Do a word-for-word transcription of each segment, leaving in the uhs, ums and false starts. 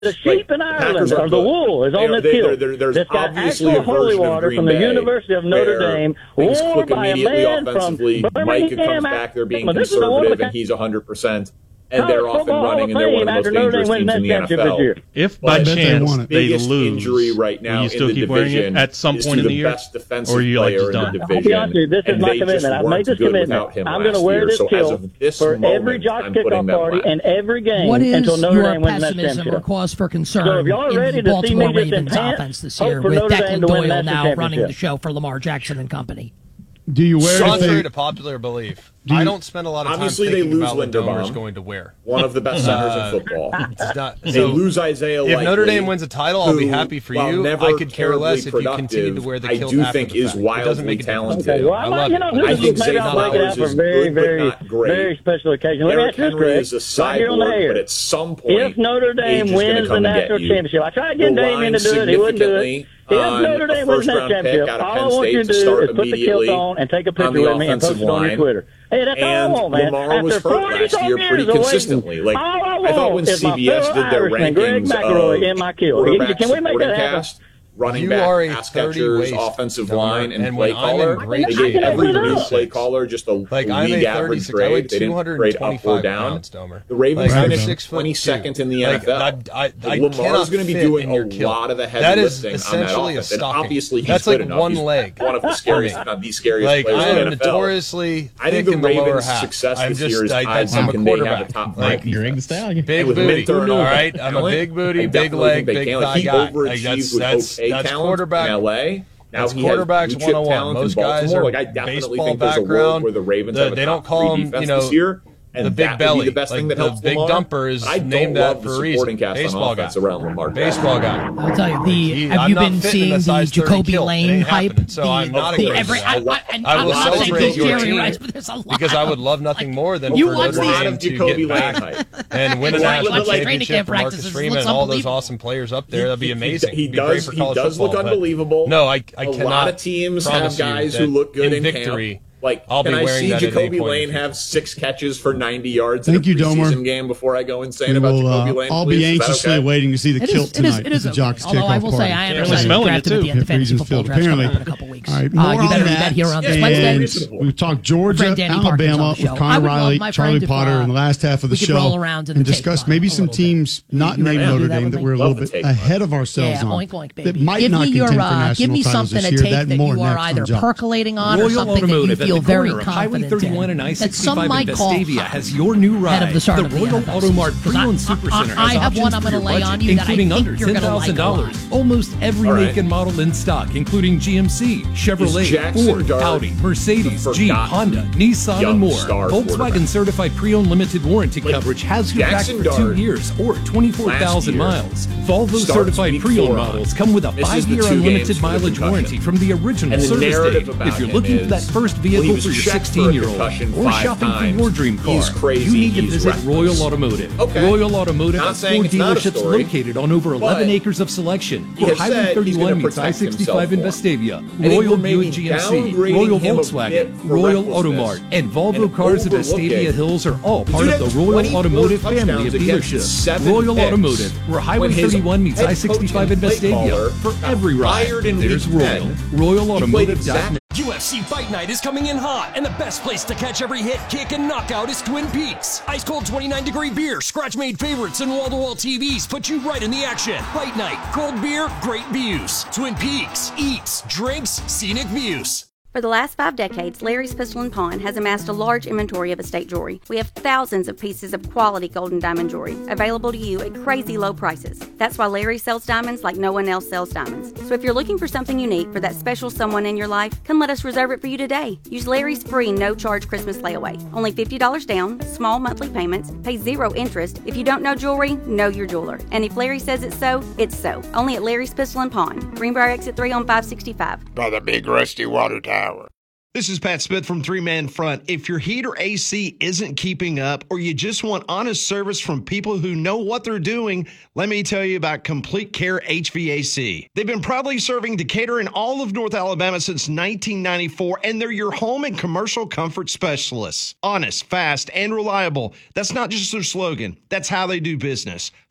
The sheep in Ireland, or the wool, is on this hill. This got actual holy water from the University of Notre Dame, worn by a man from Mike comes back, they're being conservative, and he's one hundred percent. And they're off and running, and they're one of the most dangerous teams in the N F L. If by chance they, they lose, injury right now will you still in the keep wearing division it at some point in the, the year, or are you like just done? I'll be honest with you, this is my commitment. I've made this commitment. I'm going to wear this kilt for every Josh kickoff party and every game until Notre Dame wins that championship. Or cause for concern so if y'all are ready in the to see Baltimore me just Ravens enhance, offense this year with Declan Doyle now running the show for Lamar Jackson and company? Do you wear Contrary they, to popular belief, do you, I don't spend a lot of time obviously thinking they lose about what Domer's Linderbaum, going to wear. One of the best centers uh, in football. Not, they so lose Isaiah If Likely, Notre Dame wins a title, I'll be happy for you. I could care less if you continue to wear the kilt I do after think the is fact. wildly talented. Okay, well, I, love you know, I think maybe I'll break it out for a very, very, very special occasion. Let me ask you this, Greg. Is a cyborg, but at some point, if Notre Dame wins the national championship, I tried getting Damien to do it. He wouldn't do it. If Notre Dame wins that championship, all I want you to do is put the kilt on and take a picture with me and post it on your Twitter. Hey, that's and all I want, man. Lamar was After hurt last year pretty consistently. Like I, I thought when C B S did their rankings Greg McElroy in my kilt. Can we make that happen? Running you back, are a pass catchers, offensive line, and, and play caller. They gave every new play caller just a like league average grade. They didn't grade up or down. Pounds, the Ravens like, finished twenty-second in the like, N F L. I, I, I Lamar's going to be doing a kill. lot of the heavy that is lifting essentially on that offense. A and obviously, he's That's good like enough. one he's leg. One of the scariest, if not the scariest like, players I in the am N F L. notoriously I think thick the in the lower Ravens' half. success I'm this just, year is I, tied I'm to a they have a quarterback. top Like, you're in the stallion. Big with booty. Minturn, All right, I'm a big booty, big leg, big thigh guy. That's that's that's quarterback. In L A. Now That's quarterbacks one oh one. Most guys are like, I definitely baseball think there's a background. world where the Ravens the, have a they top don't call three them, defense you know, this year. And the big that belly. Would be the best like thing that the helps big Lamar. dumper is I named love that for the a reason. supporting cast Baseball on offense guy. around Lamar. Baseball guy. I'll tell you, the He, have I'm you not been fit in seeing the the size thirty Jacoby kilt. Lane It ain't hype? happening. So the, I'm not the against every, that. I, I, and I will I'm not saying celebrate he's your Jerry team Rice, but there's a lot because I would love like, nothing more than you for watch Notre these- Dame to Jacoby get back Lane and win a Watch national these training championship camp for Marcus practices. It Freeman looks and all those unbelievable. awesome players up there. That'd be amazing. He It'd be great does. for He college does look football, but unbelievable. No, I I a cannot. lot of teams have guys who look good in victory. camp. Like, I'll can be I wearing see that at any Jacoby point Lane in the have six catches for ninety yards Thank in a you, preseason Domer. game before I go insane We about will, Jacoby uh, Lane? I'll please? be Is that anxiously okay? awaiting to see the It kilt is, it is, tonight it at is the okay. Jocks Although I kickoff will say party. I am Certainly excited to smelling draft it, him at too. the end of Yeah, fantasy Freezes football field, draft coming up apparently. in a couple weeks. All right, Uh, more you on better read that. that here on this And Wednesday. we've talked Friend Georgia, Danny Parkins Alabama on the with show. I Connor would love Riley, my Charlie friend if, Potter uh, in the last half of the we could show, roll around in the and tape discuss file maybe a some little bit. teams not You named ready to Notre do that Dame with that me? we're a Love little the bit tape ahead of ourselves Yeah, on oink, oink, baby. that might give not me your, contend for uh, national give me titles something this to year. take That that more you are next either on Jocks. percolating on or Royal something that you Automotive at feel the very corner of Highway confident thirty-one in. and I That some sixty-five in might call Vestavia hot has your new ride. ahead of the start the of the Royal N F L Auto Mart season. pre-owned I- Supercenter I has have one options I'm for gonna your lay budget, on you that I including think under you're ten gonna like thousand a lot. dollars. Almost every All right. make and model in stock, including G M C, Chevrolet, Jackson Ford, Dart Audi, Mercedes, the Jeep, forgotten Honda, Nissan, young and more. star Volkswagen quarterback? certified pre-owned limited warranty Like, coverage has your Jackson back for two Dart years or twenty-four thousand last year miles. Volvo starts certified week pre-owned four on. models come with a Misses the five-year two games unlimited for the mileage concussion. warranty from the original And the service narrative date. about If you're him looking for is, that first well, he vehicle was for your checked for a sixteen-year-old concussion or five shopping times. for your dream car, He's crazy. you need to He's visit reckless. Royal Automotive. Okay. Royal Automotive Not has saying four it's not a dealerships story, located on over eleven but acres of selection. he For has Highway said he's thirty-one gonna meets I protect sixty-five in himself Vestavia, more. I think Royal we're maybe Buick G M C, downgrading Royal him a bit Volkswagen, for Royal recklessness Automart, and Volvo and Cars of overlooking- Vestavia Hills are all part Dude of the had Royal twenty-four Automotive family of touchdowns against dealerships. seven Royal picks. Automotive, where Highway When his thirty-one meets head I sixty-five in coach and play Vestavia. caller For got every ride, fired in there's week Royal. ten. Royal He played Automotive. exactly U F C Fight Night is coming in hot, and the best place to catch every hit, kick, and knockout is Twin Peaks. Ice cold twenty-nine degree beer, scratch-made favorites, and wall-to-wall T Vs put you right in the action. Fight Night, cold beer, great views. Twin Peaks, eats, drinks, scenic views. For the last five decades, Larry's Pistol and Pawn has amassed a large inventory of estate jewelry. We have thousands of pieces of quality gold and diamond jewelry available to you at crazy low prices. That's why Larry sells diamonds like no one else sells diamonds. So if you're looking for something unique for that special someone in your life, come let us reserve it for you today. Use Larry's free no-charge Christmas layaway. Only fifty dollars down, small monthly payments, pay zero interest. If you don't know jewelry, know your jeweler. And if Larry says it's so, it's so. Only at Larry's Pistol and Pawn. Greenbrier Exit three on five sixty-five. By the big rusty water tower. This is Pat Smith from Three Man Front. If your heat or A C isn't keeping up, or you just want honest service from people who know what they're doing, let me tell you about Complete Care H V A C. They've been proudly serving Decatur and all of North Alabama since nineteen ninety-four, and they're your home and commercial comfort specialists. Honest, fast, and reliable. That's not just their slogan. That's how they do business.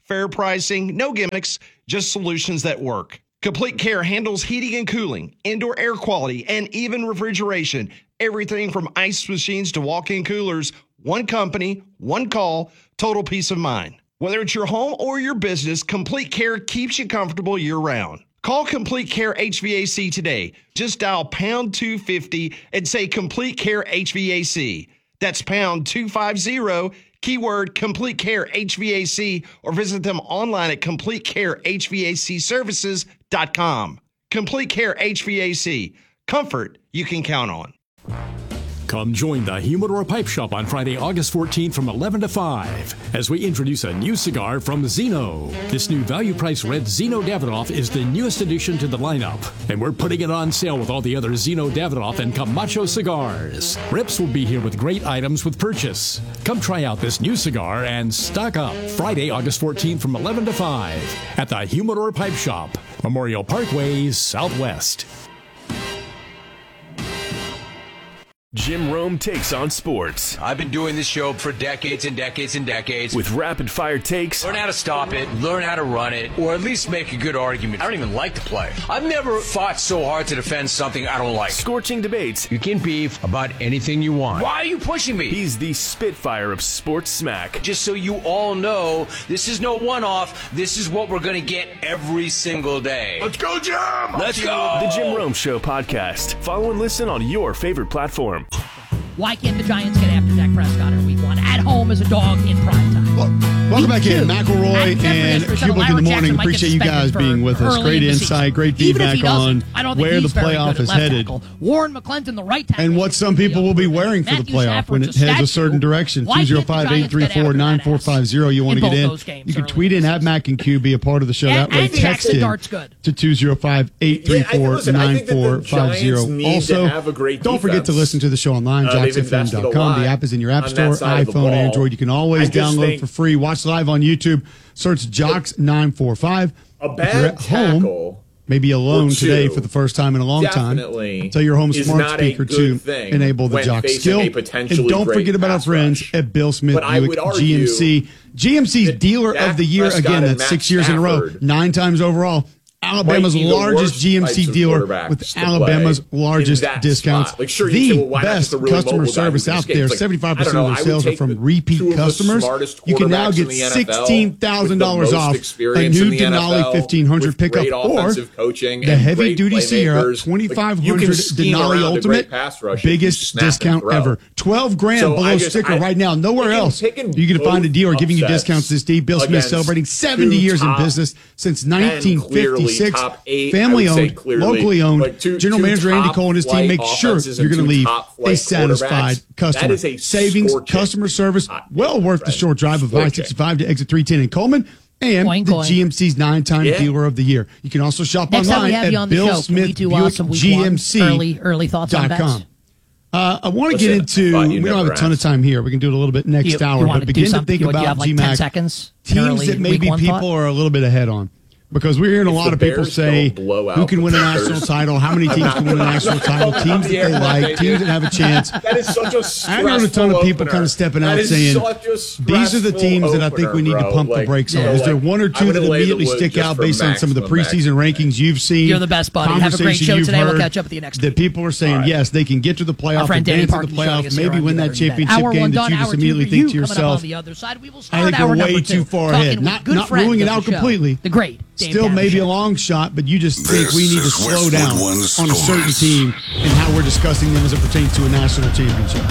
fair pricing, no gimmicks, just solutions that work. Complete Care handles heating and cooling, indoor air quality, and even refrigeration. Everything from ice machines to walk-in coolers. One company, one call, total peace of mind. Whether it's your home or your business, Complete Care keeps you comfortable year-round. Call Complete Care H V A C today. Just dial pound two fifty and say Complete Care H V A C. That's pound two fifty, keyword Complete Care H V A C, or visit them online at complete care h v a c services dot com. Complete Care H V A C. Comfort you can count on. Come join the Humidor Pipe Shop on Friday, August fourteenth from eleven to five as we introduce a new cigar from Zeno. This new value-priced red Zeno Davidoff is the newest addition to the lineup, and we're putting it on sale with all the other Zeno Davidoff and Camacho cigars. Rips will be here with great items with purchase. Come try out this new cigar and stock up Friday, August fourteenth from eleven to five at the Humidor Pipe Shop, Memorial Parkway, Southwest. Jim Rome takes on sports. I've been doing this show for decades and decades and decades. With rapid-fire takes. Learn how to stop it, learn how to run it, or at least make a good argument. I don't even like to play. I've never fought so hard to defend something I don't like. Scorching debates. You can beef about anything you want. Why are you pushing me? He's the Spitfire of sports smack. Just so you all know, this is no one-off. This is what we're going to get every single day. Let's go, Jim! Let's go! The Jim Rome Show podcast. Follow and listen on your favorite platform. Why can't the Giants get after Dak Prescott in week one? At home as a dog in prime time. Well, welcome back in. McElroy and Cubic in the morning. Appreciate you guys being with us. Great insight, great feedback on where the playoff is headed. Warren McClendon, the right tackle. And what some people will be wearing for the playoff when it heads a certain direction. two oh five, eight three four, nine four five zero. You want to get in. You can tweet in, have Mac and Q be a part of the show. That way, text in to two oh five, eight three four, nine four five zero. Also, don't forget to listen to the show online, jax f m dot com. The app is in your app store, iPhone, Android. You can always download for free. Watch live on YouTube. Search Jox nine four five. A bad tackle, maybe alone today for the first time in a long time. Tell your home smart speaker to enable the Jox skill. And don't forget about our friends at Bill Smith Buick G M C. G M C's Dealer of the Year again. That's six years in a row, nine times overall. Alabama's largest G M C dealer with Alabama's largest discounts. Like, sure, the say, well, best really customer service out there. Like, seventy-five percent of their sales are from repeat customers. You can now get sixteen thousand dollars off a new Denali fifteen hundred pickup or the heavy-duty Sierra twenty-five hundred Denali Ultimate. Biggest discount ever. twelve grand so below just, sticker I, right now. Nowhere else you can find a dealer giving you discounts this deep. Bill Smith celebrating seventy years in business since nineteen fifty-six. Eight, family owned, clearly, locally owned. Like two, General two Manager Andy Cole and his team make sure you're going to leave a satisfied customer. A savings, customer service, well worth the short drive of I sixty-five to exit three ten in Coleman. And coin, the coin. G M C's nine-time yeah. dealer of the year. You can also shop Next online at on Bill Smith Buick G M C early, early thoughts on bets. Uh, I want to get into, we don't have a ton asked. of time here. We can do it a little bit next you, hour, you but begin to think you, about you have like G MAC seconds teams that maybe people thought? are a little bit ahead on. Because we're hearing a lot of people say who can win a national title, how many teams can win a national title, teams that they like, teams that have a chance. That is such a stressful I heard a ton of people opener. kind of stepping out saying, these are the teams opener, that I think we need to pump like, the brakes on. Yeah, is there like, one or two that immediately stick out based on some of the preseason rankings you've seen? You're the best, buddy. Have a great show today. We'll catch up with you next week. That people are saying, right. yes, they can get to the playoff, advance to the playoff, maybe win that championship game that you just immediately think to yourself, I think we're way too far ahead. Not ruling it out completely. The great. Still maybe a long shot, but you just think this we need to slow down on a certain team and how we're discussing them as it pertains to a national championship.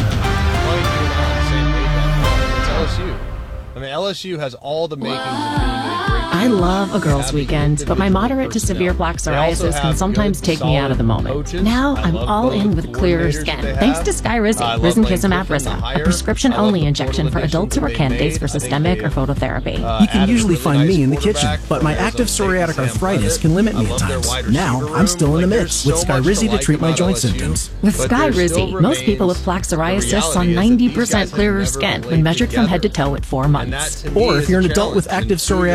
It's L S U. I mean, L S U has all the makings of being a great I love a girls' weekend, but my moderate to severe plaque psoriasis can sometimes take me out of the moment. Now I'm all in with clearer skin, thanks to Skyrizi, Risankizumab Rizla, a prescription-only injection for adults who are candidates for systemic or phototherapy. You can usually find me in the kitchen, but my active psoriatic arthritis can limit me at times. Now I'm still in the mix with Skyrizi to treat my joint symptoms. With Skyrizi, most people with plaque psoriasis saw ninety percent clearer skin when measured from head to toe at four months. Or if you're an adult with active psoriatic arthritis,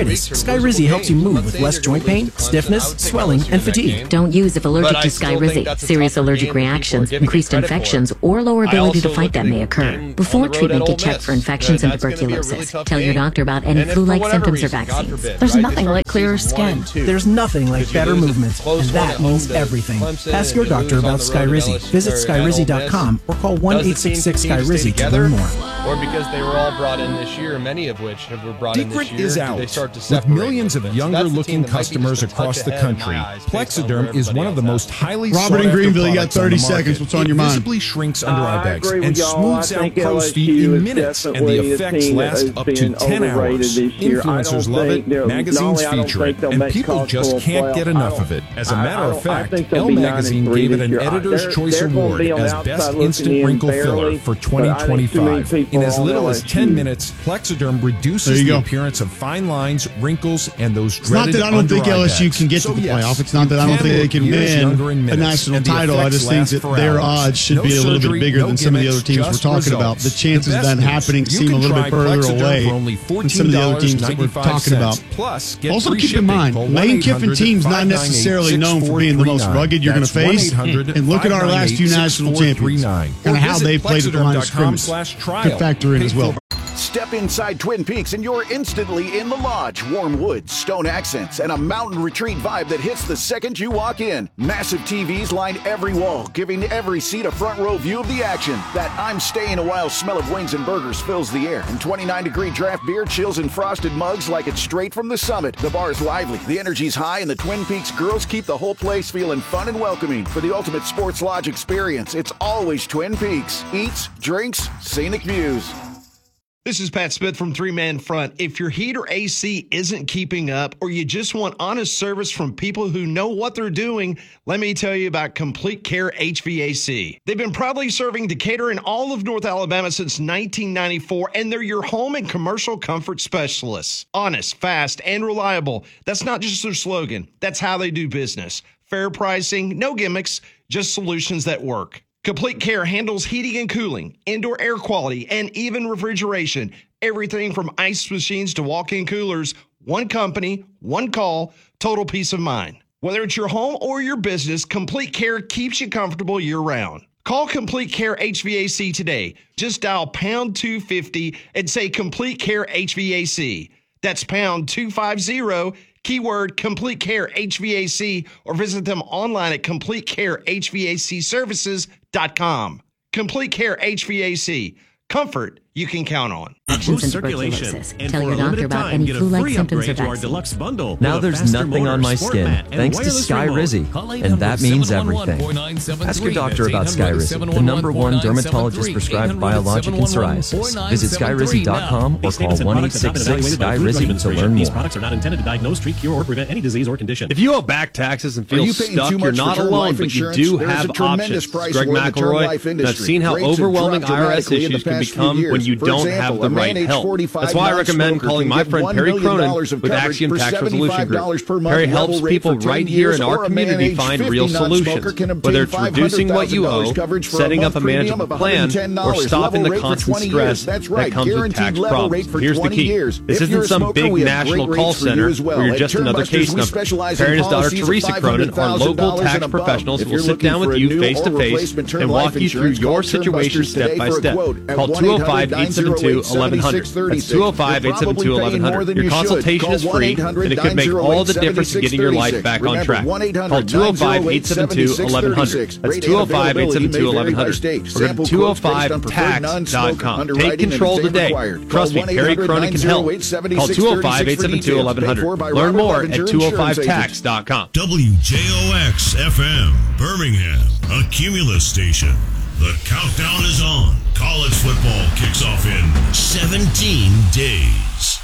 arthritis, Skyrizi helps you move with less joint pain, stiffness, swelling, and fatigue. Don't use if allergic to Skyrizi. Serious allergic reactions, increased infections, or lower ability to fight them may occur. Before treatment, get checked for infections and tuberculosis. Tell your doctor about any flu-like symptoms or vaccines. There's nothing like clearer skin. There's nothing like better movement, and that means everything. Ask your doctor about Skyrizi. Visit Skyrizi dot com or call one eight six six Sky Rizi to learn more. Or because they were all brought in this year, many of which have were brought in this year, is out. they start to separate. With millions of younger-looking customers across the country, Plexiderm is one of the most highly Robert in Greenville, you got thirty seconds. What's on your mind? It visibly shrinks under eye bags and smooths out crow's feet in minutes, and the effects last up to ten hours. Influencers love it, magazines feature it, and people just can't get enough of it. As a matter of fact, Elle Magazine gave it an Editor's Choice Award as Best Instant Wrinkle Filler for twenty twenty-five. In as little as ten minutes, Plexiderm reduces the appearance of fine lines, wrinkles, and those dreaded It's not that I don't think L S U can get to the playoff. It's not that I don't think they can win a national title. I just think that their odds should be a little bit bigger than some of the other teams we're talking about. The chances of that happening seem a little bit further away than some of the other teams that we're talking about. Also, keep in mind, Lane Kiffin team's not necessarily known for being the most rugged you're going to face. And look at our last two national champions, kind of how they played at the line of scrimmage. Could factor in as well. Step inside Twin Peaks and you're instantly in the lodge. Warm woods, stone accents, and a mountain retreat vibe that hits the second you walk in. Massive T Vs line every wall, giving every seat a front row view of the action. That I'm staying a while smell of wings and burgers fills the air. And twenty-nine degree draft beer chills in frosted mugs like it's straight from the summit. The bar's lively, the energy's high, and the Twin Peaks girls keep the whole place feeling fun and welcoming. For the ultimate sports lodge experience, it's always Twin Peaks. Eats, drinks, scenic views. This is Pat Smith from Three Man Front. If your heat or A C isn't keeping up, or you just want honest service from people who know what they're doing, let me tell you about Complete Care H V A C. They've been proudly serving Decatur and all of North Alabama since nineteen ninety-four, and they're your home and commercial comfort specialists. Honest, fast, and reliable. That's not just their slogan. That's how they do business. Fair pricing, no gimmicks, just solutions that work. Complete Care handles heating and cooling, indoor air quality, and even refrigeration. Everything from ice machines to walk-in coolers. One company, one call, total peace of mind. Whether it's your home or your business, Complete Care keeps you comfortable year-round. Call Complete Care H V A C today. Just dial pound two fifty and say Complete Care H V A C. That's pound two fifty, keyword Complete Care H V A C, or visit them online at complete care h v a c services dot com. Complete Care H V A C. Comfort you can count on. Boost circulation. And Tell your doctor about any flu-like symptoms or vaccines. Now there's nothing on my skin, thanks to Skyrizi, and that means everything. Ask your doctor about Skyrizi, the number one dermatologist prescribed biologic in psoriasis. Visit skyrizi dot com or call one eight six six Sky Rizi to learn more. These products are not intended to diagnose, treat, cure, or prevent any disease or condition. If you owe back taxes and feel you stuck, you're not alone, but you do have options. Greg McElroy, and I've seen how overwhelming I R S issues can become when you don't have the right help. That's why I recommend calling my friend Perry Cronin with Axiom Tax Resolution Group. Perry helps people right here in our community find real solutions, whether it's reducing what you owe, setting up a manageable plan, or stopping the constant stress that comes with tax problems. Here's the key. This isn't some big national call center where you're just another case number. Perry and his daughter Teresa Cronin are local tax professionals who will sit down with you face to face and walk you through your situation step by step. Call two oh five, eight seven two, eleven hundred. That's two oh five, eight seven two, eleven hundred. Your consultation is free, and it could make all the difference in getting your life back on track. Call two oh five, eight seven two, eleven hundred. That's two oh five, eight seven two, eleven hundred. Or go to two oh five tax dot com. Take control today. Trust me, Perry Cronin can help. Call two oh five, eight seven two, eleven hundred. Learn more at two oh five tax dot com. W J O X F M, Birmingham, a Cumulus station. The countdown is on. College football kicks off in seventeen days.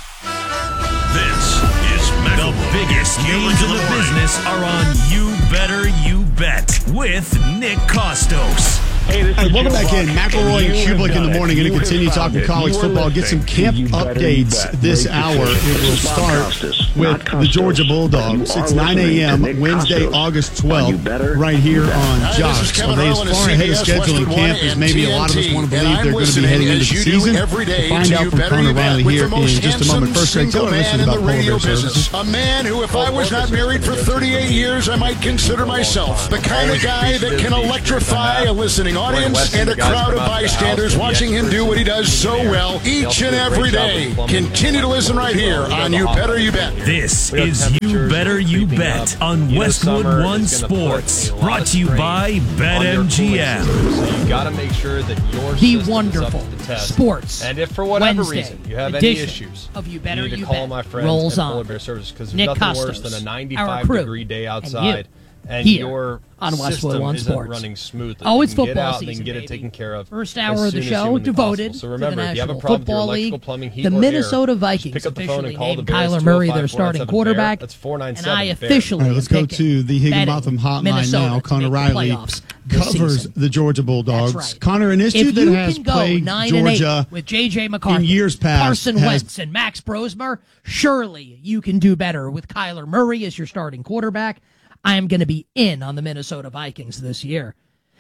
This is McElroy. The biggest names in the business are on You Better You Bet with Nick Costos. Hey, this is welcome back in. McElroy and Kublik in the morning. Going to continue talking college football. Get some camp updates this hour. It will start with the Georgia Bulldogs. It's nine a.m. Wednesday, August twelfth, right here on Josh. So they as far ahead of schedule in camp as maybe a lot of us want to believe they're going to be heading into the season. We'll find out from Connor Riley here in just a moment. First, Greg, tell our listeners about Polar Bear Services. A man who, if I was not married for thirty-eight years, I might consider myself the kind of guy that can electrify a listening audience and a crowd of bystanders watching him do what he does so well each and every day. Continue to listen right here on You Better You Bet. This is You Better You Bet on Westwood One Sports, brought to you by BetMGM. So you got to make sure that your the wonderful sports. And if for whatever Wednesday reason you have any issues, of You Better you need to You call Bet my friends rolls at on. Polar Bear Services, because there's Nick nothing Costos, worse than a ninety-five degree day outside. And here your on Westwood One isn't Sports. running smoothly. Oh, it's You can football get out, season, they can get baby. it taken care of. First hour of the show devoted so remember, to the if you have a National problem with your Football electrical, League. plumbing, heat, The or Minnesota air, Vikings pick up the phone officially and call named the Bears, Kyler Murray their two oh five, four nine starting seven quarterback. That's four nine and seven I Bear. officially All right, let's go to the Higginbotham Hotline Minnesota now. Connor Riley covers season. the Georgia Bulldogs. Right. Connor, an issue if that you has can go plagued nine Georgia and eight with J J McCarthy, in years past, Carson has, Wentz, and Max Brosmer, surely you can do better with Kyler Murray as your starting quarterback. I am going to be in on the Minnesota Vikings this year.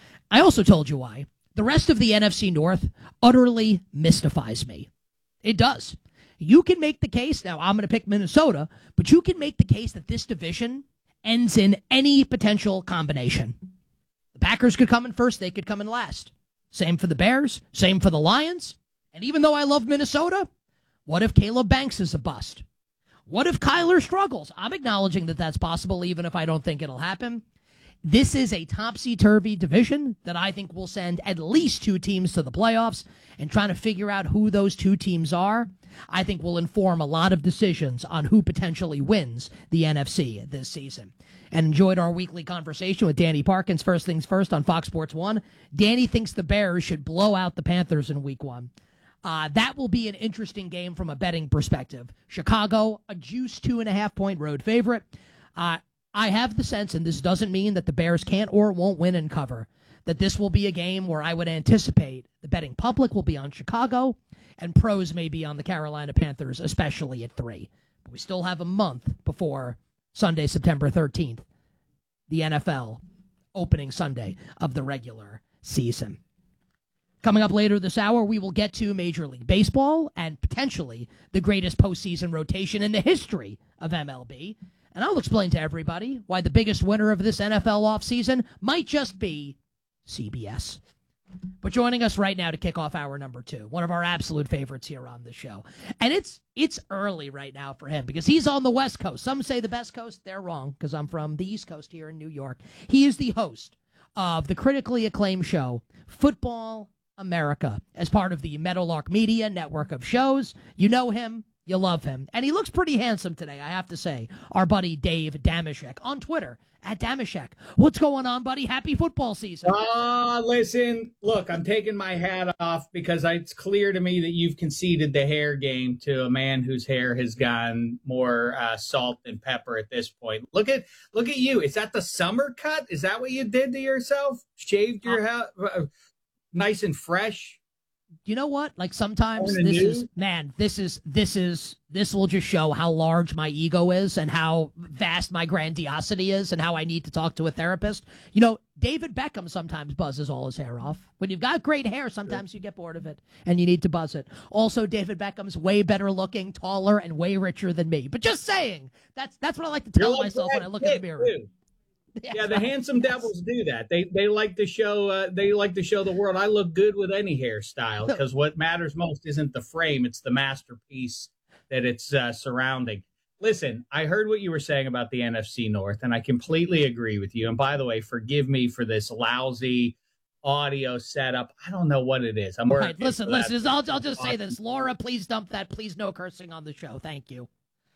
I also told you why. The rest of the N F C North utterly mystifies me. It does. You can make the case, now I'm going to pick Minnesota, but you can make the case that this division ends in any potential combination. The Packers could come in first, they could come in last. Same for the Bears, same for the Lions. And even though I love Minnesota, what if Caleb Banks is a bust? What if Kyler struggles? I'm acknowledging that that's possible, even if I don't think it'll happen. This is a topsy-turvy division that I think will send at least two teams to the playoffs, and trying to figure out who those two teams are, I think will inform a lot of decisions on who potentially wins the N F C this season. And enjoyed our weekly conversation with Danny Parkins, First Things First on Fox Sports one. Danny thinks the Bears should blow out the Panthers in week one. Uh, that will be an interesting game from a betting perspective. Chicago, a juice two and a half point road favorite. Uh, I have the sense, and this doesn't mean that the Bears can't or won't win and cover, that this will be a game where I would anticipate the betting public will be on Chicago and pros may be on the Carolina Panthers, especially at three. But we still have a month before Sunday, September thirteenth, the N F L opening Sunday of the regular season. Coming up later this hour, we will get to Major League Baseball and potentially the greatest postseason rotation in the history of M L B. And I'll explain to everybody why the biggest winner of this N F L offseason might just be C B S. But joining us right now to kick off hour number two, one of our absolute favorites here on the show. And it's it's early right now for him because he's on the West Coast. Some say the best coast. They're wrong because I'm from the East Coast here in New York. He is the host of the critically acclaimed show, Football America, as part of the Meadowlark Media network of shows. You know him. You love him. And he looks pretty handsome today, I have to say. Our buddy Dave Damashek on Twitter, at Damashek. What's going on, buddy? Happy football season. Uh, listen, look, I'm taking my hat off because it's clear to me that you've conceded the hair game to a man whose hair has gone more uh, salt than pepper at this point. Look at look at you. Is that the summer cut? Is that what you did to yourself? Shaved your hair uh, nice and fresh? You know what? Like sometimes Born this anew? is, man, this is, this is, this will just show how large my ego is and how vast my grandiosity is and how I need to talk to a therapist. You know, David Beckham sometimes buzzes all his hair off. When you've got great hair, sometimes you get bored of it and you need to buzz it. Also, David Beckham's way better looking, taller, and way richer than me. But just saying, that's, that's what I like to tell You're like myself Brad when I look Pitt, in the mirror. too. Yeah, the handsome devils do that. They they like to show uh, they like to show the world I look good with any hairstyle because what matters most isn't the frame; it's the masterpiece that it's uh, surrounding. Listen, I heard what you were saying about the N F C North, and I completely agree with you. And by the way, forgive me for this lousy audio setup. I don't know what it is. I'm All right, listen, listen. I'll I'll just say this, Laura. Please dump that. Please, no cursing on the show. Thank you.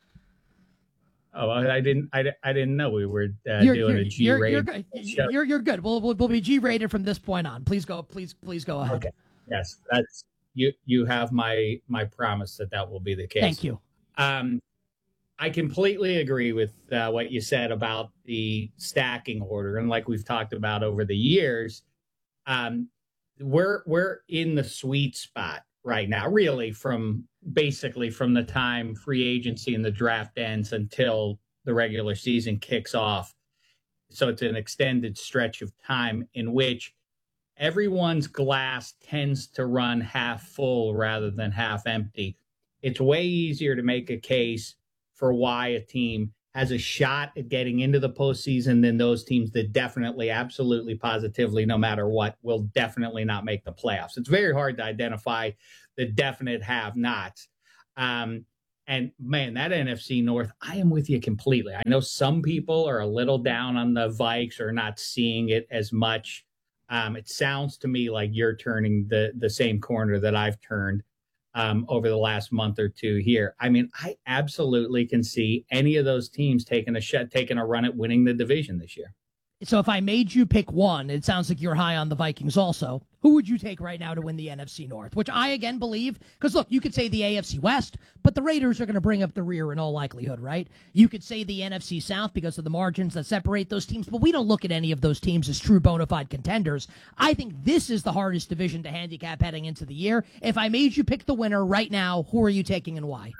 Oh, I didn't. I, I didn't know we were uh, you're, doing you're, a G rated. You're, you're, you're, you're good. We'll, we'll we'll be G rated from this point on. Please go. Please please go ahead. Okay. Yes, that's you. You have my my promise that that will be the case. Thank you. Um, I completely agree with uh, what you said about the stacking order, and like we've talked about over the years, um, we're we're in the sweet spot right now, really, from basically from the time free agency and the draft ends until the regular season kicks off. So it's an extended stretch of time in which everyone's glass tends to run half full rather than half empty. It's way easier to make a case for why a team has a shot at getting into the postseason than those teams that definitely, absolutely, positively, no matter what, will definitely not make the playoffs. It's very hard to identify the definite have-nots. Um, and, man, that N F C North, I am with you completely. I know some people are a little down on the Vikes or not seeing it as much. Um, it sounds to me like you're turning the, the same corner that I've turned Um, over the last month or two here. I mean, I absolutely can see any of those teams taking a shot, taking a run at winning the division this year. So if I made you pick one, it sounds like you're high on the Vikings also. Who would you take right now to win the N F C North? Which I, again, believe, because, look, you could say the A F C West, but the Raiders are going to bring up the rear in all likelihood, right? You could say the N F C South because of the margins that separate those teams, but we don't look at any of those teams as true bona fide contenders. I think this is the hardest division to handicap heading into the year. If I made you pick the winner right now, who are you taking and why?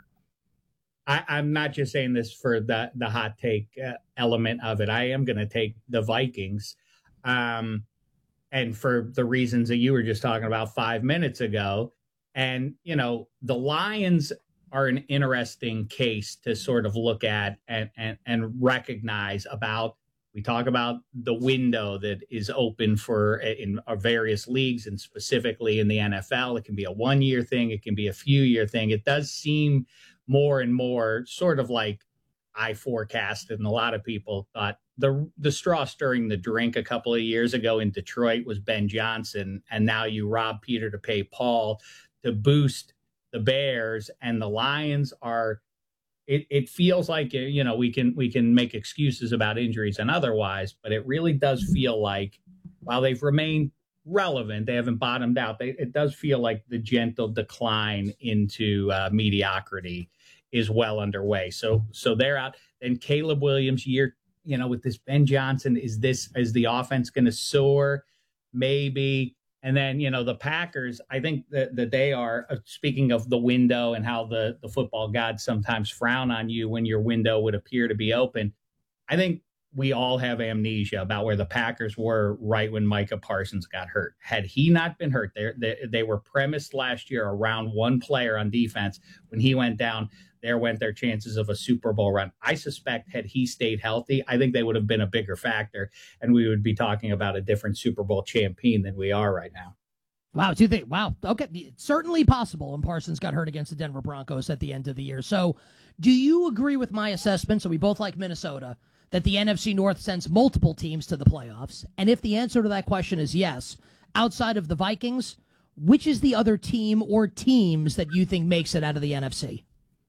I, I'm not just saying this for the, the hot take uh, element of it. I am going to take the Vikings. Um, and for the reasons that you were just talking about five minutes ago. And, you know, the Lions are an interesting case to sort of look at and, and, and recognize about. We talk about the window that is open for in various leagues and specifically in the N F L. It can be a one-year thing. It can be a few-year thing. It does seem more and more sort of like I forecasted, and a lot of people thought the the straw stirring the drink a couple of years ago in Detroit was Ben Johnson, and now you rob Peter to pay Paul to boost the Bears, and the Lions are. It it feels like, you know, we can we can make excuses about injuries and otherwise, but it really does feel like while they've remained relevant, they haven't bottomed out. They, it does feel like the gentle decline into uh, mediocrity is well underway. So so they're out. Then Caleb Williams, year, you know, with this Ben Johnson, is this is the offense going to soar? Maybe. And then, you know, the Packers, I think that, that they are, uh, speaking of the window and how the, the football gods sometimes frown on you when your window would appear to be open. I think we all have amnesia about where the Packers were right when Micah Parsons got hurt. Had he not been hurt, they, they, they were premised last year around one player on defense. When he went down, there went their chances of a Super Bowl run. I suspect had he stayed healthy, I think they would have been a bigger factor, and we would be talking about a different Super Bowl champion than we are right now. Wow, do you think? Wow, okay, it's certainly possible when Parsons got hurt against the Denver Broncos at the end of the year. So do you agree with my assessment, so we both like Minnesota, that the N F C North sends multiple teams to the playoffs? And if the answer to that question is yes, outside of the Vikings, which is the other team or teams that you think makes it out of the N F C?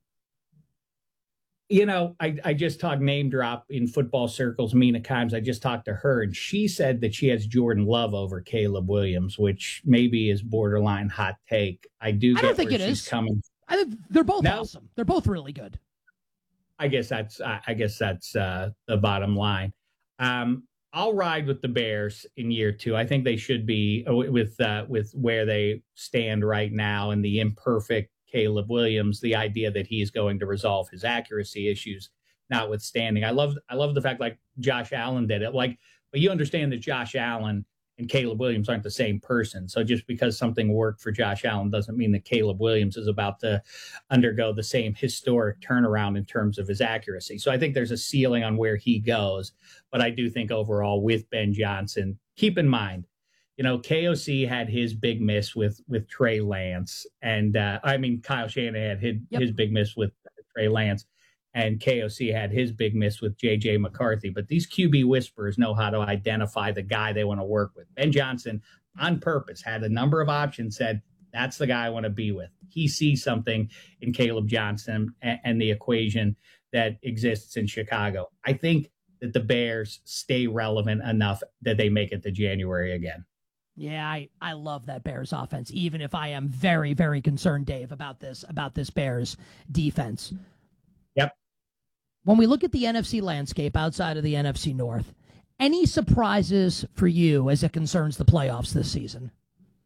You know, I, I just talked name drop in football circles, Mina Kimes. I just talked to her, and she said that she has Jordan Love over Caleb Williams, which maybe is borderline hot take. I do get I don't think where it she's is. coming. I think they're both now, awesome. They're both really good. I guess that's I guess that's uh, the bottom line. Um, I'll ride with the Bears in year two. I think they should be with uh, with where they stand right now and the imperfect Caleb Williams, the idea that he is going to resolve his accuracy issues notwithstanding. I love I love the fact like Josh Allen did it. Like, but you understand that Josh Allen and Caleb Williams aren't the same person. So just because something worked for Josh Allen doesn't mean that Caleb Williams is about to undergo the same historic turnaround in terms of his accuracy. So I think there's a ceiling on where he goes. But I do think overall with Ben Johnson, keep in mind, you know, K O C had his big miss with with Trey Lance. And uh, I mean, Kyle Shanahan had his, yep. his big miss with Trey Lance. And K O C had his big miss with J J McCarthy. But these Q B whisperers know how to identify the guy they want to work with. Ben Johnson, on purpose, had a number of options, said, that's the guy I want to be with. He sees something in Caleb Johnson and, and the equation that exists in Chicago. I think that the Bears stay relevant enough that they make it to January again. Yeah, I, I love that Bears offense, even if I am very, very concerned, Dave, about this, about this Bears defense. Yep. When we look at the N F C landscape outside of the N F C North, any surprises for you as it concerns the playoffs this season?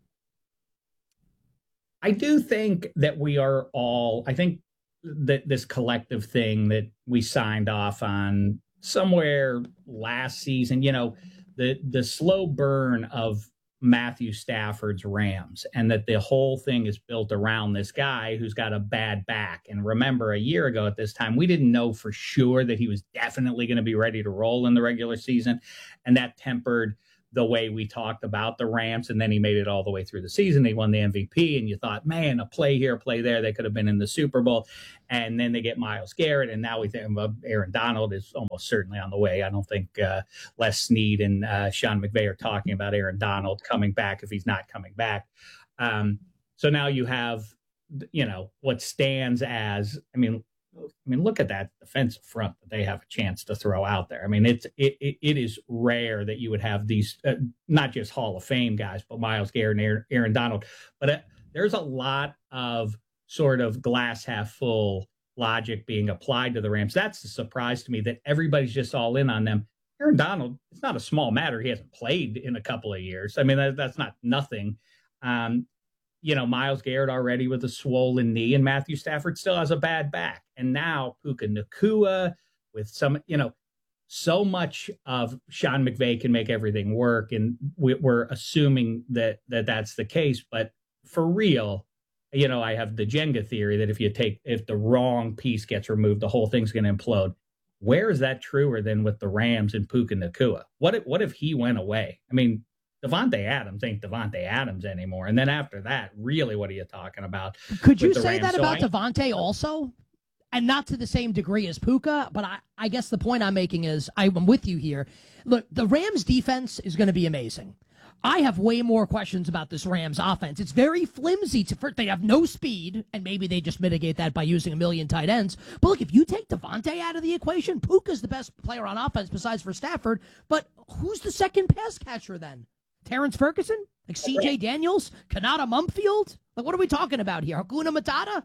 I do think that we are all, I think that this collective thing that we signed off on somewhere last season, you know, the, the slow burn of Matthew Stafford's Rams, and that the whole thing is built around this guy who's got a bad back. And remember, a year ago at this time, we didn't know for sure that he was definitely going to be ready to roll in the regular season. And that tempered the way we talked about the Rams. And then he made it all the way through the season. He won the M V P, and you thought, man, a play here, a play there, they could have been in the Super Bowl. And then they get Myles Garrett, and now we think uh, Aaron Donald is almost certainly on the way. I don't think uh, Les Snead and uh, Sean McVay are talking about Aaron Donald coming back if he's not coming back. Um, so now you have, you know, what stands as, I mean, I mean, look at that defensive front that they have a chance to throw out there. I mean, it's it it, it is rare that you would have these, uh, not just Hall of Fame guys, but Myles Garrett and Aaron, Aaron Donald. But uh, there's a lot of sort of glass half full logic being applied to the Rams. That's the surprise to me, that everybody's just all in on them. Aaron Donald, it's not a small matter. He hasn't played in a couple of years. I mean, that, that's not nothing. Um, You know, Myles Garrett already with a swollen knee, and Matthew Stafford still has a bad back. And now Puka Nacua with some, you know, so much of Sean McVay can make everything work. And we're assuming that, that that's the case. But for real, you know, I have the Jenga theory that if you take, if the wrong piece gets removed, the whole thing's going to implode. Where is that truer than with the Rams and Puka Nacua? What if, what if he went away? I mean, Devontae Adams ain't Devontae Adams anymore. And then after that, really, what are you talking about? Could you say Rams? that so about I, Devontae also? And not to the same degree as Puka, but I, I guess the point I'm making is I'm with you here. Look, the Rams defense is going to be amazing. I have way more questions about this Rams offense. It's very flimsy. To first, they have no speed, and maybe they just mitigate that by using a million tight ends. But look, if you take Devontae out of the equation, Puka's the best player on offense besides for Stafford. But who's the second pass catcher then? Terrence Ferguson? Like C J Daniels? Kanata Mumfield? Like, what are we talking about here? Hakuna Matata?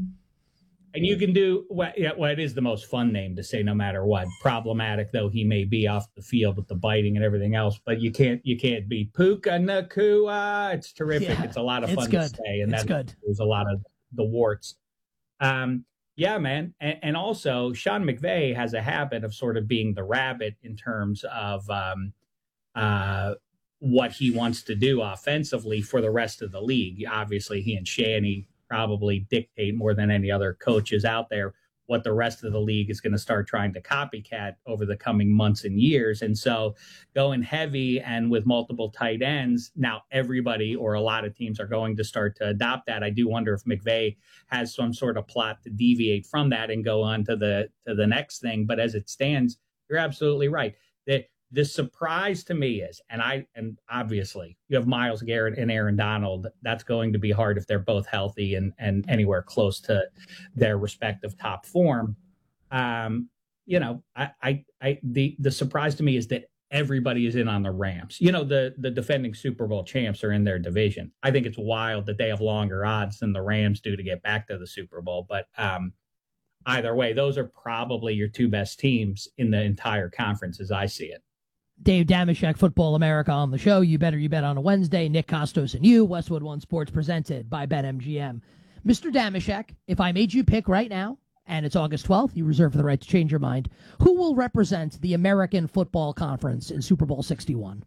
And you can do, well, yeah, well, it is the most fun name to say no matter what. Problematic though he may be off the field with the biting and everything else, but you can't you can't be Puka Nacua. It's terrific. Yeah, it's a lot of fun to say, and it's that good. There's a lot of the warts. Um, yeah, man, and, and also Sean McVay has a habit of sort of being the rabbit in terms of um, uh, what he wants to do offensively for the rest of the league. Obviously, he and Shanny probably dictate more than any other coaches out there what the rest of the league is going to start trying to copycat over the coming months and years. And so going heavy and with multiple tight ends, now everybody or a lot of teams are going to start to adopt that. I do wonder if McVay has some sort of plot to deviate from that and go on to the to the next thing. But as it stands, you're absolutely right. The, the surprise to me is, and I and obviously you have Myles Garrett and Aaron Donald. That's going to be hard if they're both healthy and, and anywhere close to their respective top form. Um, you know, I, I, I the the surprise to me is that everybody is in on the Rams. You know, the the defending Super Bowl champs are in their division. I think it's wild that they have longer odds than the Rams do to get back to the Super Bowl. But um, either way, those are probably your two best teams in the entire conference as I see it. Dave Dameshek, Football America on the show. You Better You Bet on a Wednesday. Nick Costos and you. Westwood One Sports presented by BetMGM. Mister Dameshek, if I made you pick right now, and it's August twelfth, you reserve the right to change your mind, who will represent the American Football Conference in Super Bowl sixty-one?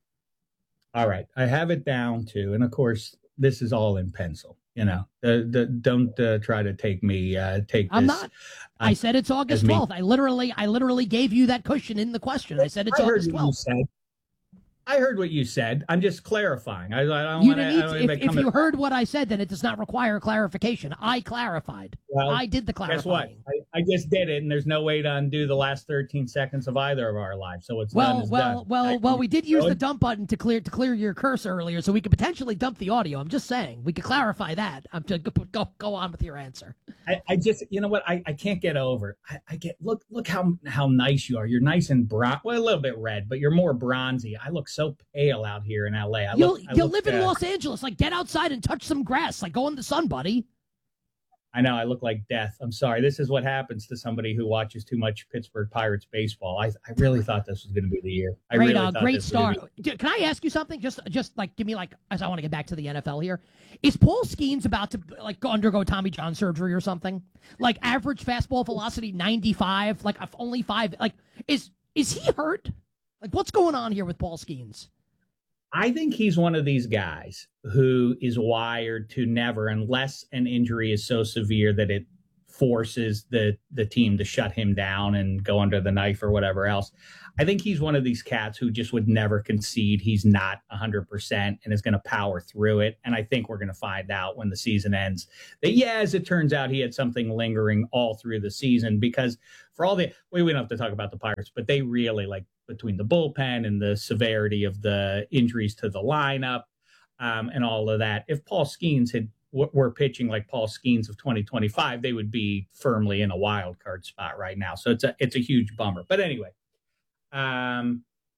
All right. I have it down to, and of course, this is all in pencil. You know, the, the, don't uh, try to take me, uh, take I'm this. not. I uh, said it's August twelfth. I literally, I literally gave you that cushion in the question. I said it's I August twelfth. I heard what you said. I'm just clarifying. I, I don't want to. If, if you heard what I said, then it does not require clarification. I clarified. Well, I did the clarifying. Guess what? I, I just did it, and there's no way to undo the last thirteen seconds of either of our lives. So it's well, done. well, done. well, I, well. We did use the dump button to clear to clear your cursor earlier, so we could potentially dump the audio. I'm just saying we could clarify that. I'm to go go on with your answer. I, I just, you know what? I, I can't get over. I, I get look look how how nice you are. You're nice and bron. Well, a little bit red, but you're more bronzy. I look so pale out here in L A. I you'll look, I you'll look, live in uh, Los Angeles. Like, get outside and touch some grass. Like, go in the sun, buddy. I know I look like death. I'm sorry. This is what happens to somebody who watches too much Pittsburgh Pirates baseball. I, I really thought this was going to be the year. I great, really uh, thought great this start. Be- Can I ask you something? Just, just like give me like, as I want to get back to the N F L here. Is Paul Skeens about to like go undergo Tommy John surgery or something? Like average fastball velocity ninety-five, like only five. Like is is he hurt? Like what's going on here with Paul Skeens? I think he's one of these guys who is wired to never, unless an injury is so severe that it forces the the team to shut him down and go under the knife or whatever else. I think he's one of these cats who just would never concede. He's not one hundred percent and is going to power through it. And I think we're going to find out when the season ends that, yeah, as it turns out, he had something lingering all through the season, because for all the, we, we don't have to talk about the Pirates, but they really, like, between the bullpen and the severity of the injuries to the lineup um, and all of that, if Paul Skeens had were pitching like Paul Skeens of twenty twenty-five, they would be firmly in a wild card spot right now. So it's a it's a huge bummer. But anyway, um,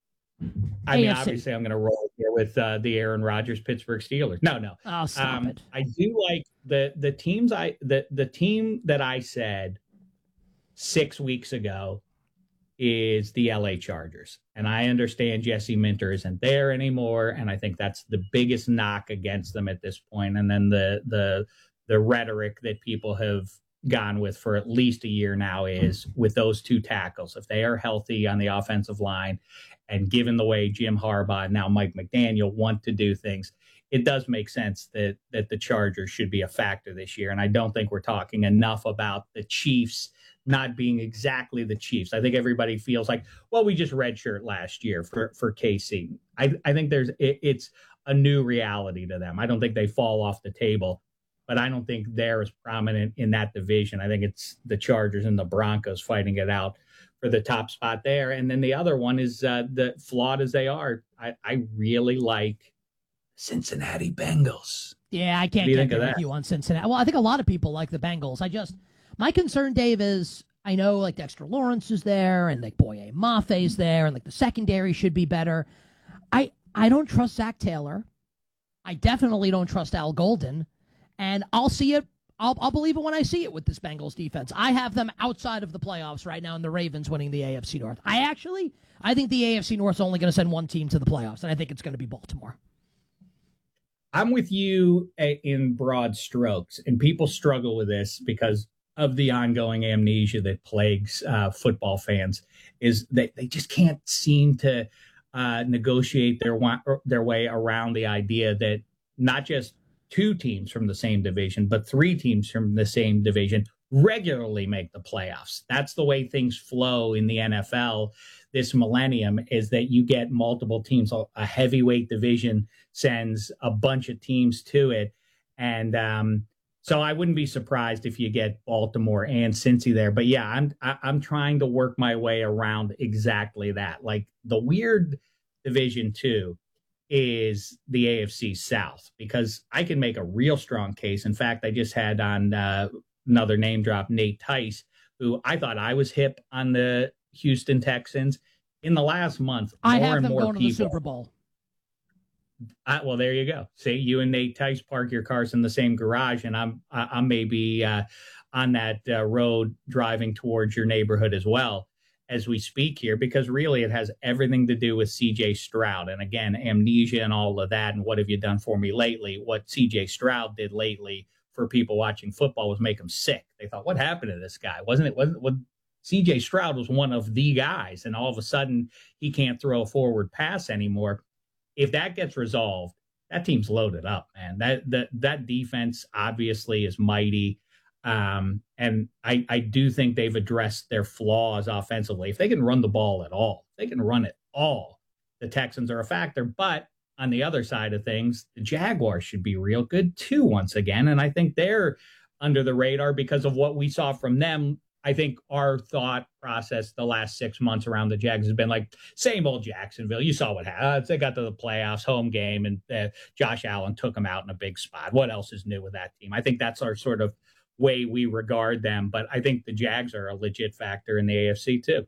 I mean, obviously, I'm going to roll here with uh, the Aaron Rodgers Pittsburgh Steelers. No, no. Oh, stop um, it. I do like the the teams. I the the team that I said six weeks ago is the L A Chargers. And I understand Jesse Minter isn't there anymore, and I think that's the biggest knock against them at this point. And then the the the rhetoric that people have gone with for at least a year now is with those two tackles, if they are healthy on the offensive line, and given the way Jim Harbaugh and now Mike McDaniel want to do things, it does make sense that that the Chargers should be a factor this year. And I don't think we're talking enough about the Chiefs not being exactly the Chiefs. I think everybody feels like, well, we just redshirt last year for, for K C. I, I think there's it, it's a new reality to them. I don't think they fall off the table, but I don't think they're as prominent in that division. I think it's the Chargers and the Broncos fighting it out for the top spot there. And then the other one is uh, the flawed as they are. I, I really like Cincinnati Bengals. Yeah, I can't get there with you on Cincinnati. Well, I think a lot of people like the Bengals. I just, my concern, Dave, is I know like Dexter Lawrence is there and like Boye Maffe's there and like the secondary should be better. I I don't trust Zach Taylor. I definitely don't trust Al Golden. And I'll see it. I'll, I'll believe it when I see it with this Bengals defense. I have them outside of the playoffs right now, and the Ravens winning the A F C North. I actually, I think the A F C North is only going to send one team to the playoffs, and I think it's going to be Baltimore. I'm with you in broad strokes, and people struggle with this because of the ongoing amnesia that plagues uh, football fans, is that they just can't seem to uh, negotiate their wa- their way around the idea that not just two teams from the same division, but three teams from the same division regularly make the playoffs. That's the way things flow in the N F L this millennium, is that you get multiple teams. A heavyweight division sends a bunch of teams to it. And um, so I wouldn't be surprised if you get Baltimore and Cincy there. But yeah, I'm I, I'm trying to work my way around exactly that. Like the weird division too is the A F C South, because I can make a real strong case. In fact, I just had on uh, another name drop, Nate Tice, who I thought I was hip on the Houston Texans. In the last month, I more have and them more going people, to the Super Bowl. I, well, there you go. See, you and Nate Tice park your cars in the same garage, and I'm I, I'm maybe uh, on that uh, road driving towards your neighborhood as well as we speak here, because really it has everything to do with C J Stroud. And again, amnesia and all of that, and what have you done for me lately? What C J Stroud did lately for people watching football was make them sick. They thought, what happened to this guy? Wasn't it? Wasn't what? C J Stroud was one of the guys, and all of a sudden he can't throw a forward pass anymore. If that gets resolved, that team's loaded up, man. That that that defense obviously is mighty, um, and I I do think they've addressed their flaws offensively. If they can run the ball at all, if they can run it all, the Texans are a factor. But on the other side of things, the Jaguars should be real good too once again, and I think they're under the radar because of what we saw from them. I think our thought process the last six months around the Jags has been like, same old Jacksonville. You saw what happened. They got to the playoffs, home game, and uh, Josh Allen took them out in a big spot. What else is new with that team? I think that's our sort of way we regard them. But I think the Jags are a legit factor in the A F C too.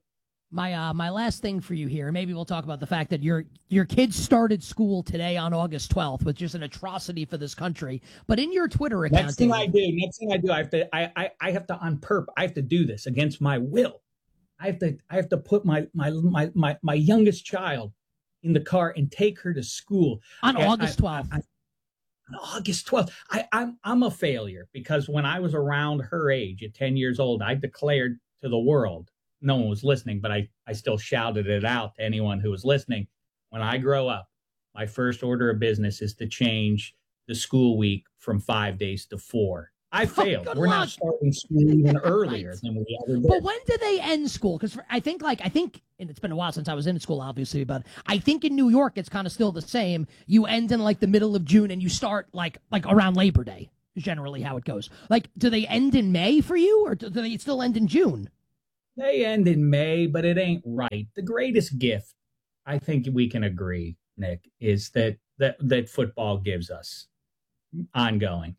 My uh, my last thing for you here, maybe we'll talk about the fact that your your kids started school today on August twelfth, which is an atrocity for this country. But in your Twitter account, next thing I do, next thing I do, I have to, I, I, I have to on perp, I have to do this against my will. I have to, I have to put my my my my, my youngest child in the car and take her to school on I, August twelfth. I, I, on August twelfth, I, I'm I'm a failure because when I was around her age at ten years old, I declared to the world. No one was listening, but I, I still shouted it out to anyone who was listening. When I grow up, my first order of business is to change the school week from five days to four. I failed. Oh, We're luck. not starting school even earlier right. than we ever did. But when do they end school? Because I think, like, I think, and it's been a while since I was in school, obviously, but I think in New York it's kind of still the same. You end in, like, the middle of June and you start, like, like around Labor Day, is generally how it goes. Like, do they end in May for you, or do they still end in June? They end in May, but it ain't right. The greatest gift, I think we can agree, Nick, is that that, that football gives us ongoing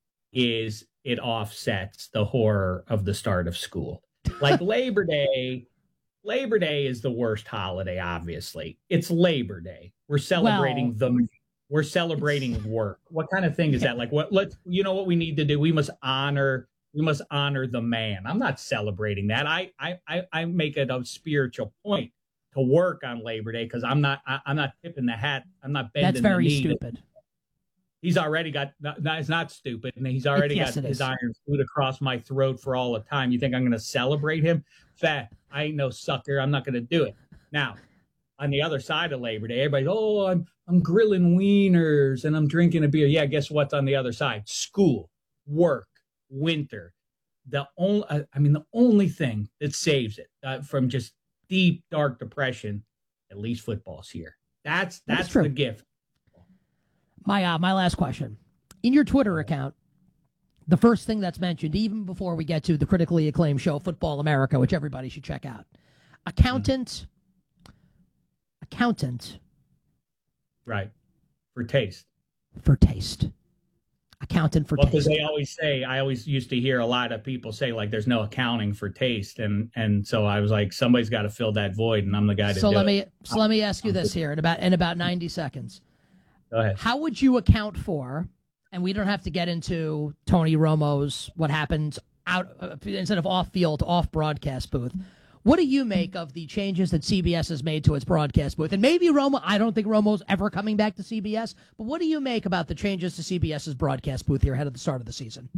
is it offsets the horror of the start of school. Like Labor Day, Labor Day is the worst holiday, obviously. It's Labor Day. We're celebrating well, the we're celebrating work. What kind of thing is that? Like what let's you know what we need to do? We must honor We must honor the man. I'm not celebrating that. I I I make it a spiritual point to work on Labor Day because I'm not I, I'm not tipping the hat. I'm not bending. That's very the knee. stupid. He's already got. Not, it's not stupid, and he's already it, yes, got his iron food across my throat for all the time. You think I'm going to celebrate him? Fat. I ain't no sucker. I'm not going to do it. Now, on the other side of Labor Day, everybody's oh I'm I'm grilling wieners and I'm drinking a beer. Yeah, guess what's on the other side? School, work. Winter, the only I mean the only thing that saves it uh, from just deep dark depression, at least football's here. That's that's, that's the gift. My uh, my last question. In your Twitter account, the first thing that's mentioned, even before we get to the critically acclaimed show Football America, which everybody should check out. Accountant mm. accountant. Right. For taste. For taste. Accountant for well, taste. Because they always say, I always used to hear a lot of people say, like, there's no accounting for taste. And and so I was like, somebody's got to fill that void, and I'm the guy to so do let me, it. So let me ask you this here in about in about ninety seconds. Go ahead. How would you account for, and we don't have to get into Tony Romo's, what happened out uh, instead of off-field, off-broadcast booth. What do you make of the changes that C B S has made to its broadcast booth? And maybe Romo, I don't think Romo's ever coming back to C B S, but what do you make about the changes to CBS's broadcast booth here ahead of the start of the season?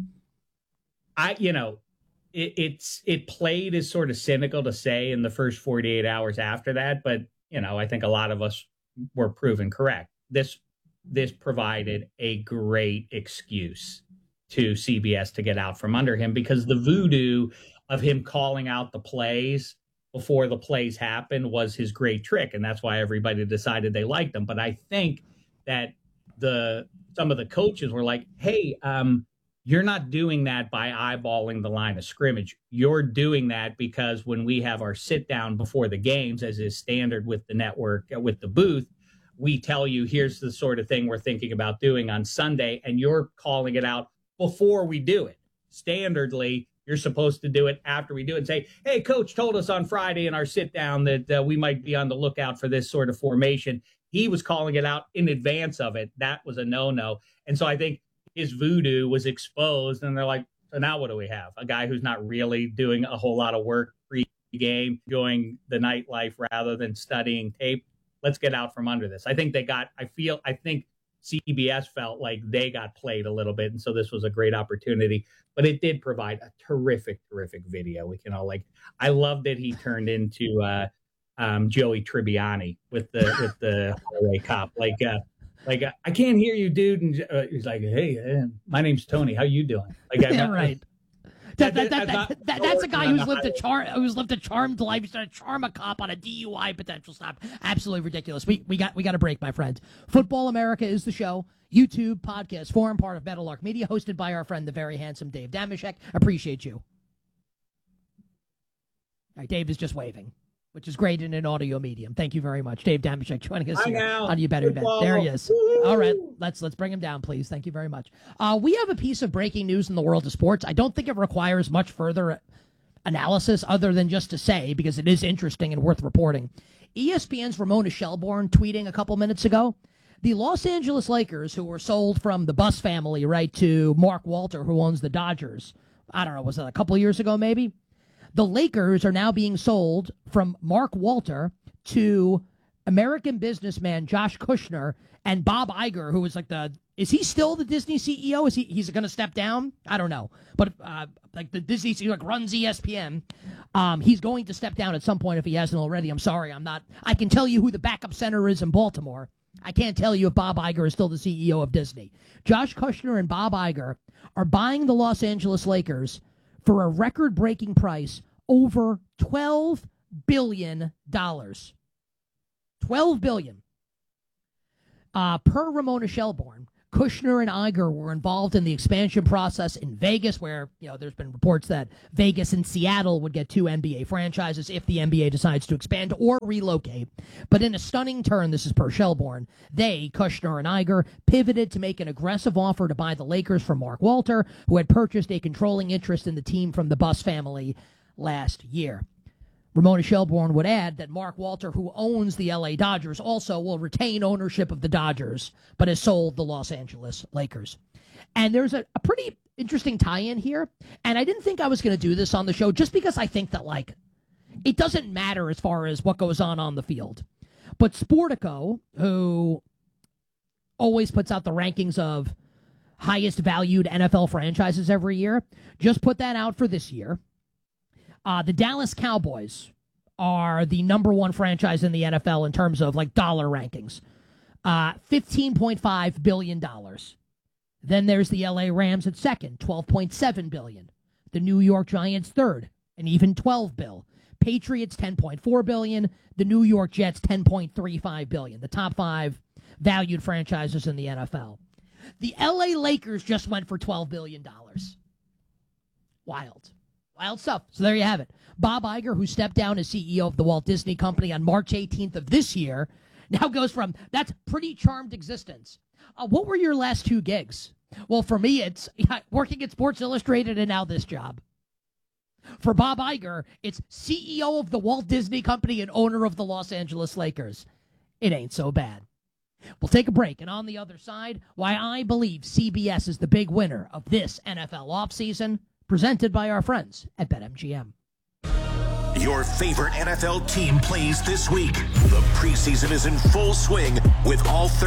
I, you know, it, it's it played as sort of cynical to say in the first forty-eight hours after that, but, you know, I think a lot of us were proven correct. This this provided a great excuse to C B S to get out from under him because the voodoo of him calling out the plays before the plays happened was his great trick. And that's why everybody decided they liked him. But I think that the some of the coaches were like, hey, um, you're not doing that by eyeballing the line of scrimmage. You're doing that because when we have our sit down before the games, as is standard with the network, uh, with the booth, we tell you, here's the sort of thing we're thinking about doing on Sunday. And you're calling it out before we do it. Standardly, you're supposed to do it after we do it and say, hey, coach told us on Friday in our sit down that uh, we might be on the lookout for this sort of formation. He was calling it out in advance of it. That was a no-no. And so I think his voodoo was exposed. And they're like, so now what do we have? A guy who's not really doing a whole lot of work pre-game, doing the nightlife rather than studying tape. Let's get out from under this. I think they got, I feel, I think C B S felt like they got played a little bit. And so this was a great opportunity, but it did provide a terrific, terrific video. We can all like, I love that he turned into uh, um, Joey Tribbiani with the, with the highway cop. Like, uh, like, uh, I can't hear you, dude. And uh, he's like, hey, man, my name's Tony. How you doing? Like, yeah, I, right. That, that, that, that, that, that's a guy who's lived a charm, who's lived a charmed life. He's trying to charm a cop on a D U I potential stop. Absolutely ridiculous. We we got we got a break, my friend. Football America is the show. YouTube podcast forum, part of Meadowlark Media, hosted by our friend, the very handsome Dave Damashek. Appreciate you. All right, Dave is just waving, which is great in an audio medium. Thank you very much, Dave Damashek, joining us here on You Better Bet. There he is. All right, let's let's bring him down, please. Thank you very much. Uh, we have a piece of breaking news in the world of sports. I don't think it requires much further analysis other than just to say, because it is interesting and worth reporting. E S P N's Ramona Shelburne tweeting a couple minutes ago, the Los Angeles Lakers, who were sold from the Buss family, right, to Mark Walter, who owns the Dodgers, I don't know, was that a couple years ago maybe? The Lakers are now being sold from Mark Walter to American businessman Josh Kushner and Bob Iger, who is like the, is he still the Disney C E O? Is he, he's going to step down? I don't know. But uh, like the Disney C E O, like runs E S P N. Um, he's going to step down at some point if he hasn't already. I'm sorry, I'm not, I can tell you who the backup center is in Baltimore. I can't tell you if Bob Iger is still the C E O of Disney. Josh Kushner and Bob Iger are buying the Los Angeles Lakers for a record-breaking price over twelve billion dollars. twelve billion dollars. Uh, per Ramona Shelburne, Kushner and Iger were involved in the expansion process in Vegas, where, you know, there's been reports that Vegas and Seattle would get two N B A franchises if the N B A decides to expand or relocate. But in a stunning turn, this is per Shelburne, they, Kushner and Iger, pivoted to make an aggressive offer to buy the Lakers from Mark Walter, who had purchased a controlling interest in the team from the Buss family last year. Ramona Shelburne would add that Mark Walter, who owns the L A Dodgers, also will retain ownership of the Dodgers, but has sold the Los Angeles Lakers. And there's a, a pretty interesting tie-in here, and I didn't think I was going to do this on the show just because I think that, like, it doesn't matter as far as what goes on on the field. But Sportico, who always puts out the rankings of highest valued N F L franchises every year, just put that out for this year. Uh, the Dallas Cowboys are the number one franchise in the N F L in terms of, like, dollar rankings. Uh, fifteen point five billion dollars. Then there's the L A Rams at second, twelve point seven billion dollars. The New York Giants third, an even twelve billion dollars. Patriots ten point four billion dollars. The New York Jets ten point three five billion dollars. The top five valued franchises in the N F L. The L A Lakers just went for twelve billion dollars. Wild. Wild stuff. So there you have it. Bob Iger, who stepped down as C E O of the Walt Disney Company on March eighteenth of this year, now goes from, that's pretty charmed existence. Uh, what were your last two gigs? Well, for me, it's yeah, working at Sports Illustrated and now this job. For Bob Iger, it's C E O of the Walt Disney Company and owner of the Los Angeles Lakers. It ain't so bad. We'll take a break, and on the other side, why I believe C B S is the big winner of this N F L offseason, presented by our friends at BetMGM. Your favorite N F L team plays this week. The preseason is in full swing with all thirty